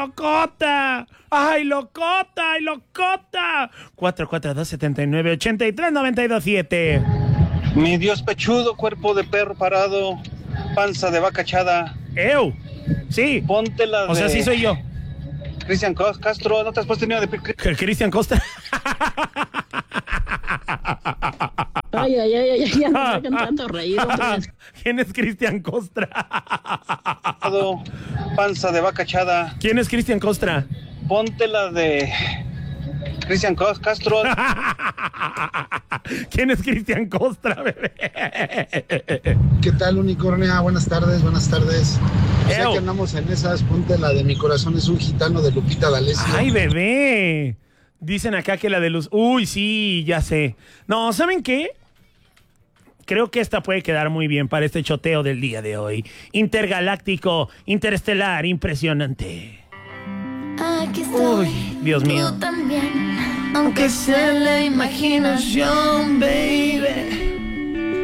locota! ¡Ay, locota! ¡Ay, locota! 442-79-83-92-7. Mi Dios pechudo, cuerpo de perro parado, panza de vaca echada. ¡Ew! Sí. Ponte la O sea, sí soy yo. Cristian Castro, ¿no te has puesto ni de Cristian Costa. Ay, ya no sacan tanto reír. ¿Quién es Cristian Costra? Panza de vaca echada. ¿Quién es Cristian Costra? Ponte la de Cristian Castro. ¿Quién es Cristian Costra, bebé? ¿Qué tal, unicornia? Buenas tardes, buenas tardes. O sea que andamos en esas, ponte la de Mi corazón es un gitano de Lupita D'Alessio. ¡Ay, bebé! Dicen acá que la de luz... Uy, sí, ya sé. No, ¿saben qué? Creo que esta puede quedar muy bien para este choteo del día de hoy. Intergaláctico, interestelar, impresionante. Aquí estoy. Uy, Dios mío. Tú también, aunque sea la imaginación, baby.